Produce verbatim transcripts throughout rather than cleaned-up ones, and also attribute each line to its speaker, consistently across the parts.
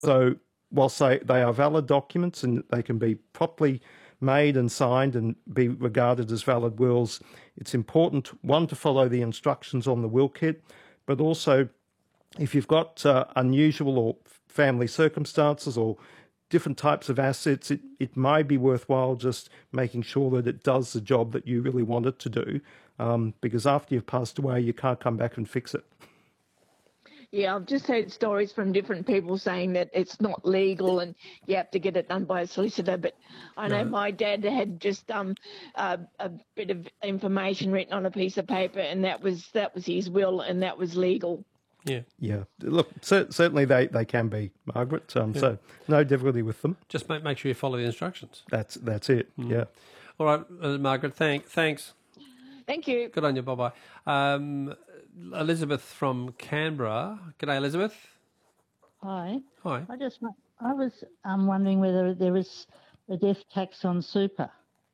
Speaker 1: So whilst they, they are valid documents and they can be properly made and signed and be regarded as valid wills, it's important, one, to follow the instructions on the will kit, but also if you've got uh, unusual or family circumstances or different types of assets, it, it may be worthwhile just making sure that it does the job that you really want it to do, um, because after you've passed away, you can't come back and fix it.
Speaker 2: Yeah, I've just heard stories from different people saying that it's not legal and you have to get it done by a solicitor. But I know
Speaker 3: No.
Speaker 2: my dad had just um uh, a bit of information written on a piece of paper, and that was that was his will, and that was legal.
Speaker 3: Yeah.
Speaker 1: Yeah. Look, cer- certainly they, they can be, Margaret. Um,
Speaker 3: Yeah.
Speaker 1: So no difficulty with them.
Speaker 3: Just make make sure you follow the instructions.
Speaker 1: That's that's it. Yeah.
Speaker 3: All right, uh, Margaret. Thank thanks.
Speaker 2: Thank you.
Speaker 3: Good on you. Bye bye. Um, Elizabeth from Canberra. G'day, Elizabeth.
Speaker 4: Hi.
Speaker 3: Hi.
Speaker 4: I just wa- I was um, wondering whether there is a death tax on super.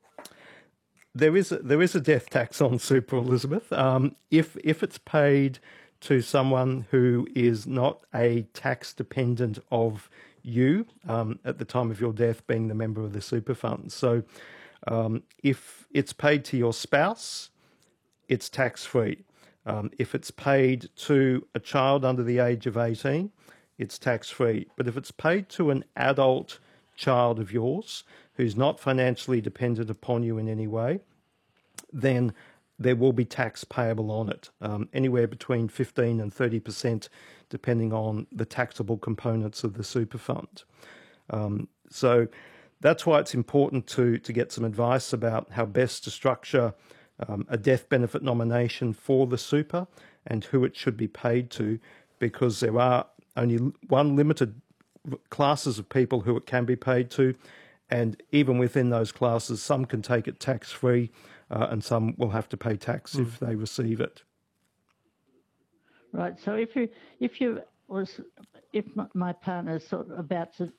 Speaker 1: There is a, there is a death tax on super, Elizabeth. Um, if if it's paid to someone who is not a tax dependent of you um, at the time of your death, being the member of the super fund. So um, if it's paid to your spouse, it's tax free. Um, if it's paid to a child under the age of eighteen, it's tax free. But if it's paid to an adult child of yours who's not financially dependent upon you in any way, then there will be tax payable on it, um, anywhere between fifteen and thirty percent, depending on the taxable components of the super fund. Um, so that's why it's important to, to get some advice about how best to structure um, a death benefit nomination for the super and who it should be paid to, because there are only one limited classes of people who it can be paid to, and even within those classes, some can take it tax-free, uh, and some will have to pay tax mm. if they receive it.
Speaker 4: Right. So if you if you was if my, my partner's sort of about to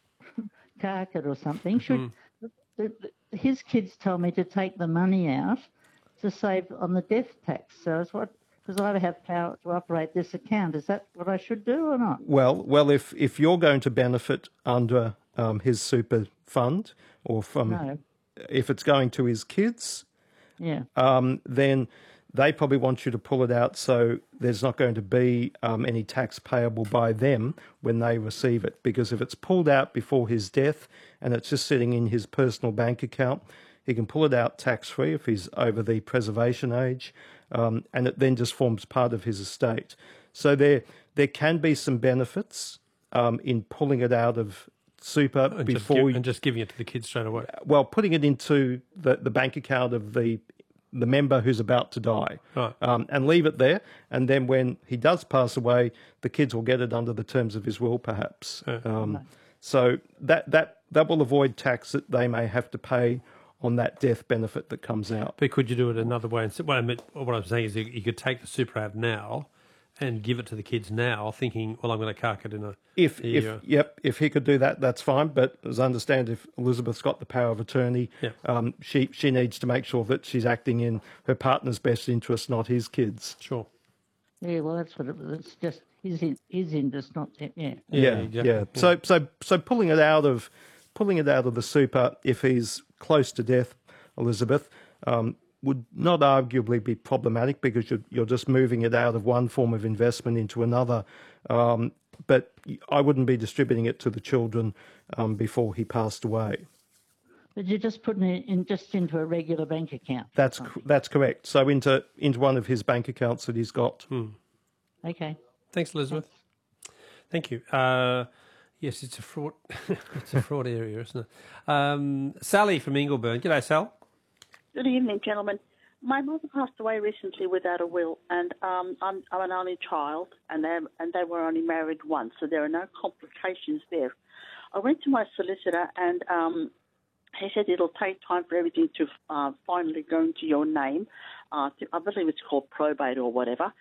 Speaker 4: cark it or something, should mm. the, the, his kids told me to take the money out to save on the death tax. So it's what. Because I have power to operate this account. Is that what I should do or not?
Speaker 1: Well, well, if, if you're going to benefit under um, his super fund, or from
Speaker 4: no.
Speaker 1: if it's going to his kids,
Speaker 4: yeah,
Speaker 1: um, then they probably want you to pull it out so there's not going to be um, any tax payable by them when they receive it. Because if it's pulled out before his death and it's just sitting in his personal bank account, he can pull it out tax-free if he's over the preservation age, um, and it then just forms part of his estate. So there there can be some benefits um, in pulling it out of super
Speaker 3: and
Speaker 1: before...
Speaker 3: Just give,
Speaker 1: you,
Speaker 3: and just giving it to the kids straight away.
Speaker 1: Well, putting it into the, the bank account of the the member who's about to die,
Speaker 3: right.
Speaker 1: um, and leave it there, and then when he does pass away, the kids will get it under the terms of his will, perhaps.
Speaker 3: Yeah.
Speaker 1: Um,
Speaker 4: no.
Speaker 1: So that, that, that will avoid tax that they may have to pay on that death benefit that comes out.
Speaker 3: But could you do it another way? What, I meant, what I'm saying is you could take the super out now and give it to the kids now, thinking, well, I'm going to cark it in a
Speaker 1: if
Speaker 3: year.
Speaker 1: if yep, if he could do that, that's fine. But as I understand, if Elizabeth's got the power of attorney,
Speaker 3: yeah.
Speaker 1: um, she she needs to make sure that she's acting in her partner's best interest, not his kids.
Speaker 3: Sure.
Speaker 4: Yeah, well, that's what it was. It's just his his interest, not yeah.
Speaker 1: Yeah,
Speaker 3: yeah,
Speaker 1: yeah.
Speaker 3: exactly.
Speaker 1: yeah. So so so pulling it out of pulling it out of the super, if he's close to death, Elizabeth, um, would not arguably be problematic because you're, you're just moving it out of one form of investment into another. Um, but I wouldn't be distributing it to the children um, before he passed away.
Speaker 4: But you're just putting it in just into a regular bank account.
Speaker 1: That's that's correct. So into into one of his bank accounts that he's got.
Speaker 3: Hmm.
Speaker 4: Okay.
Speaker 3: Thanks, Elizabeth. Thank you. Uh, yes, it's a fraud. It's a fraud area, isn't it? Um, Sally from Ingleburn. G'day, Sal.
Speaker 5: Good evening, gentlemen. My mother passed away recently without a will, and um, I'm, I'm an only child, and they and they were only married once, so there are no complications there. I went to my solicitor, and um, he said it'll take time for everything to uh, finally go into your name. Uh, I believe it's called probate or whatever.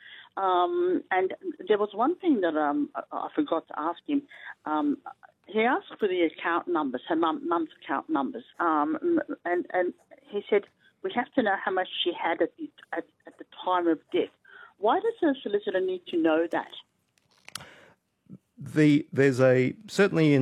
Speaker 5: Um, and there was one thing that um, I forgot to ask him. Um, he asked for the account numbers, her mum, mum's account numbers, um, and and he said, we have to know how much she had at the, at, at the time of death. Why does a solicitor need to know that?
Speaker 1: The there's a certainly in